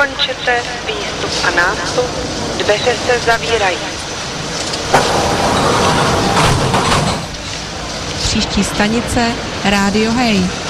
ukončete výstup a nástup, dveře se zavírají. Příští stanice Rádio Hej.